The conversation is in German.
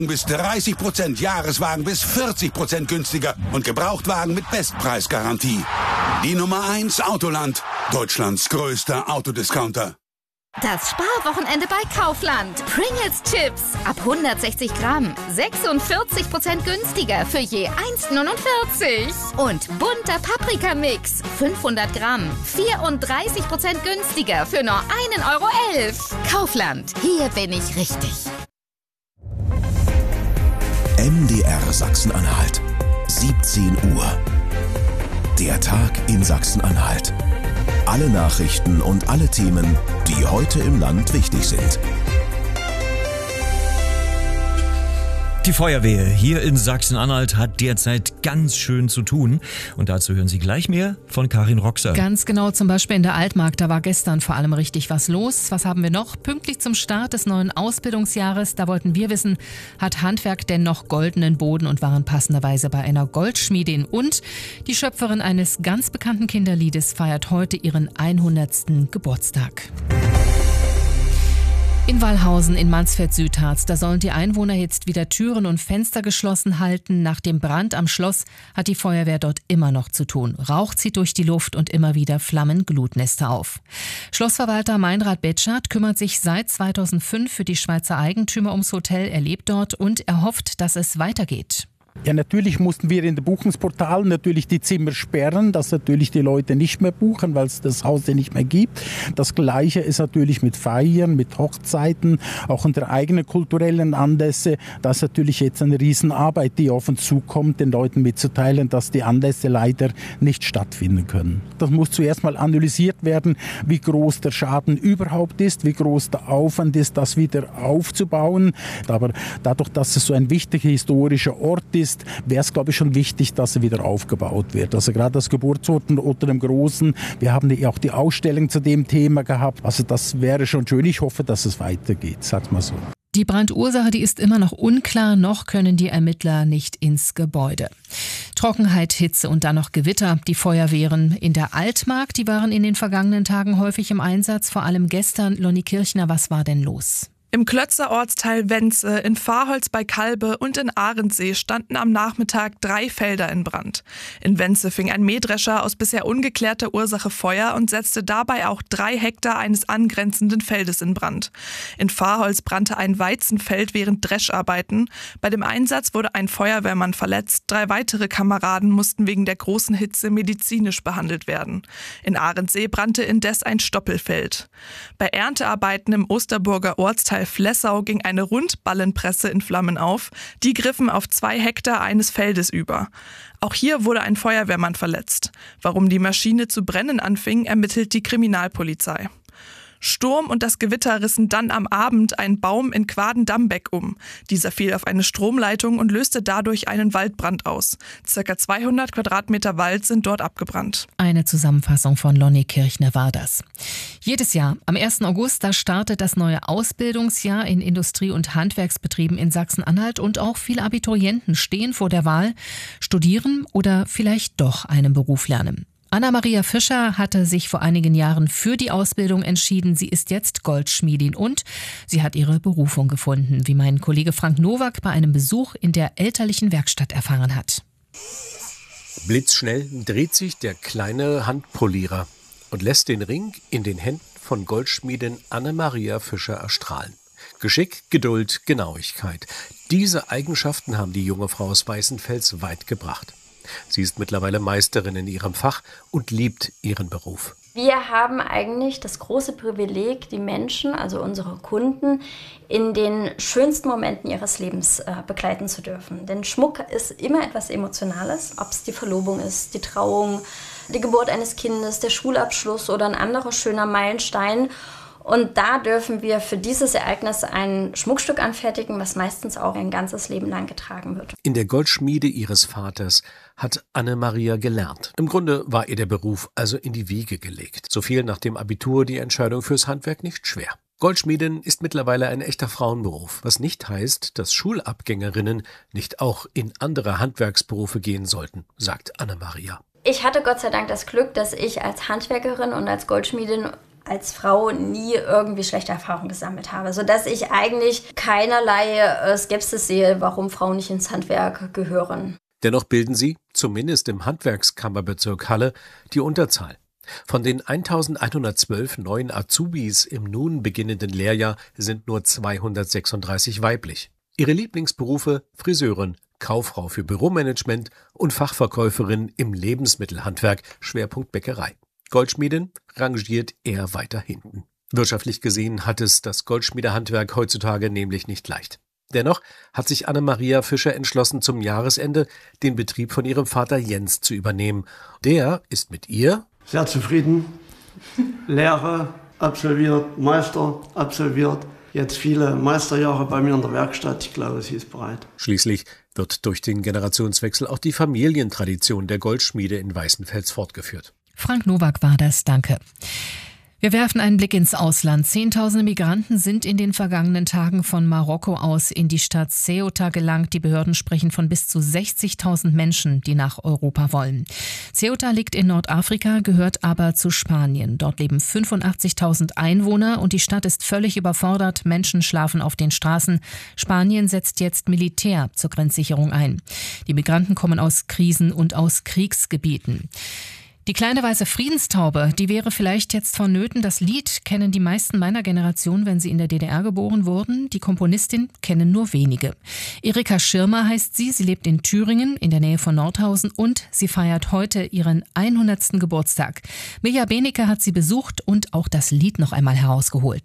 bis 30%, Jahreswagen bis 40% günstiger und Gebrauchtwagen mit Bestpreisgarantie. Die Nummer 1 Autoland, Deutschlands größter Autodiscounter. Das Sparwochenende bei Kaufland. Pringles Chips ab 160 Gramm. 46% günstiger für je 1,49. Und bunter Paprikamix. 500 Gramm. 34% günstiger für nur 1,11 Euro. Kaufland. Hier bin ich richtig. MDR Sachsen-Anhalt. 17 Uhr. Der Tag in Sachsen-Anhalt. Alle Nachrichten und alle Themen, die heute im Land wichtig sind. Die Feuerwehr hier in Sachsen-Anhalt hat derzeit ganz schön zu tun. Und dazu hören Sie gleich mehr von Karin Roxer. Ganz genau, zum Beispiel in der Altmark. Da war gestern vor allem richtig was los. Was haben wir noch? Pünktlich zum Start des neuen Ausbildungsjahres, da wollten wir wissen, hat Handwerk denn noch goldenen Boden und waren passenderweise bei einer Goldschmiedin. Und die Schöpferin eines ganz bekannten Kinderliedes feiert heute ihren 100. Geburtstag. In Wallhausen in Mansfeld-Südharz, da sollen die Einwohner jetzt wieder Türen und Fenster geschlossen halten. Nach dem Brand am Schloss hat die Feuerwehr dort immer noch zu tun. Rauch zieht durch die Luft und immer wieder flammen Glutnester auf. Schlossverwalter Meinrad Betschart kümmert sich seit 2005 für die Schweizer Eigentümer ums Hotel. Er lebt dort und er hofft, dass es weitergeht. Ja, natürlich mussten wir in den Buchungsportalen natürlich die Zimmer sperren, dass natürlich die Leute nicht mehr buchen, weil es das Haus ja nicht mehr gibt. Das Gleiche ist natürlich mit Feiern, mit Hochzeiten, auch unter eigenen kulturellen Anlässe. Das ist natürlich jetzt eine Riesenarbeit, die auf uns zukommt, den Leuten mitzuteilen, dass die Anlässe leider nicht stattfinden können. Das muss zuerst mal analysiert werden, wie groß der Schaden überhaupt ist, wie groß der Aufwand ist, das wieder aufzubauen. Aber dadurch, dass es so ein wichtiger historischer Ort ist, wäre es, glaube ich, schon wichtig, dass er wieder aufgebaut wird. Also gerade das Geburtsort unter dem Großen, wir haben ja auch die Ausstellung zu dem Thema gehabt. Also das wäre schon schön. Ich hoffe, dass es weitergeht, sag's mal so. Die Brandursache, die ist immer noch unklar, noch können die Ermittler nicht ins Gebäude. Trockenheit, Hitze und dann noch Gewitter. Die Feuerwehren in der Altmark, die waren in den vergangenen Tagen häufig im Einsatz, vor allem gestern. Lonnie Kirchner, was war denn los? Im Klötzer Ortsteil Wenze, in Fahrholz bei Kalbe und in Ahrensee standen am Nachmittag 3 Felder in Brand. In Wenze fing ein Mähdrescher aus bisher ungeklärter Ursache Feuer und setzte dabei auch 3 Hektar eines angrenzenden Feldes in Brand. In Fahrholz brannte ein Weizenfeld während Drescharbeiten. Bei dem Einsatz wurde ein Feuerwehrmann verletzt. 3 weitere Kameraden mussten wegen der großen Hitze medizinisch behandelt werden. In Ahrensee brannte indes ein Stoppelfeld. Bei Erntearbeiten im Osterburger Ortsteil Flessau ging eine Rundballenpresse in Flammen auf. Die griffen auf 2 Hektar eines Feldes über. Auch hier wurde ein Feuerwehrmann verletzt. Warum die Maschine zu brennen anfing, ermittelt die Kriminalpolizei. Sturm und das Gewitter rissen dann am Abend einen Baum in Quaden-Dambeck um. Dieser fiel auf eine Stromleitung und löste dadurch einen Waldbrand aus. Circa 200 Quadratmeter Wald sind dort abgebrannt. Eine Zusammenfassung von Lonnie Kirchner war das. Jedes Jahr, am 1. August, da startet das neue Ausbildungsjahr in Industrie- und Handwerksbetrieben in Sachsen-Anhalt und auch viele Abiturienten stehen vor der Wahl, studieren oder vielleicht doch einen Beruf lernen. Anna-Maria Fischer hatte sich vor einigen Jahren für die Ausbildung entschieden. Sie ist jetzt Goldschmiedin und sie hat ihre Berufung gefunden, wie mein Kollege Frank Nowak bei einem Besuch in der elterlichen Werkstatt erfahren hat. Blitzschnell dreht sich der kleine Handpolierer und lässt den Ring in den Händen von Goldschmiedin Anna-Maria Fischer erstrahlen. Geschick, Geduld, Genauigkeit. Diese Eigenschaften haben die junge Frau aus Weißenfels weit gebracht. Sie ist mittlerweile Meisterin in ihrem Fach und liebt ihren Beruf. Wir haben eigentlich das große Privileg, die Menschen, also unsere Kunden, in den schönsten Momenten ihres Lebens begleiten zu dürfen. Denn Schmuck ist immer etwas Emotionales, ob es die Verlobung ist, die Trauung, die Geburt eines Kindes, der Schulabschluss oder ein anderer schöner Meilenstein. Und da dürfen wir für dieses Ereignis ein Schmuckstück anfertigen, was meistens auch ein ganzes Leben lang getragen wird. In der Goldschmiede ihres Vaters hat Anne-Maria gelernt. Im Grunde war ihr der Beruf also in die Wiege gelegt. So fiel nach dem Abitur die Entscheidung fürs Handwerk nicht schwer. Goldschmiedin ist mittlerweile ein echter Frauenberuf, was nicht heißt, dass Schulabgängerinnen nicht auch in andere Handwerksberufe gehen sollten, sagt Anne-Maria. Ich hatte Gott sei Dank das Glück, dass ich als Handwerkerin und als Goldschmiedin als Frau nie irgendwie schlechte Erfahrungen gesammelt habe, sodass ich eigentlich keinerlei Skepsis sehe, warum Frauen nicht ins Handwerk gehören. Dennoch bilden sie, zumindest im Handwerkskammerbezirk Halle, die Unterzahl. Von den 1112 neuen Azubis im nun beginnenden Lehrjahr sind nur 236 weiblich. Ihre Lieblingsberufe Friseurin, Kauffrau für Büromanagement und Fachverkäuferin im Lebensmittelhandwerk, Schwerpunkt Bäckerei. Goldschmiedin rangiert eher weiter hinten. Wirtschaftlich gesehen hat es das Goldschmiedehandwerk heutzutage nämlich nicht leicht. Dennoch hat sich Annemaria Fischer entschlossen, zum Jahresende den Betrieb von ihrem Vater Jens zu übernehmen. Der ist mit ihr sehr zufrieden. Lehre absolviert, Meister absolviert. Jetzt viele Meisterjahre bei mir in der Werkstatt. Ich glaube, sie ist bereit. Schließlich wird durch den Generationswechsel auch die Familientradition der Goldschmiede in Weißenfels fortgeführt. Frank Nowak war das, danke. Wir werfen einen Blick ins Ausland. Zehntausende Migranten sind in den vergangenen Tagen von Marokko aus in die Stadt Ceuta gelangt. Die Behörden sprechen von bis zu 60.000 Menschen, die nach Europa wollen. Ceuta liegt in Nordafrika, gehört aber zu Spanien. Dort leben 85.000 Einwohner und die Stadt ist völlig überfordert. Menschen schlafen auf den Straßen. Spanien setzt jetzt Militär zur Grenzsicherung ein. Die Migranten kommen aus Krisen- und aus Kriegsgebieten. Die kleine weiße Friedenstaube, die wäre vielleicht jetzt vonnöten. Das Lied kennen die meisten meiner Generation, wenn sie in der DDR geboren wurden. Die Komponistin kennen nur wenige. Erika Schirmer heißt sie. Sie lebt in Thüringen in der Nähe von Nordhausen und sie feiert heute ihren 100. Geburtstag. Mirja Benecke hat sie besucht und auch das Lied noch einmal herausgeholt.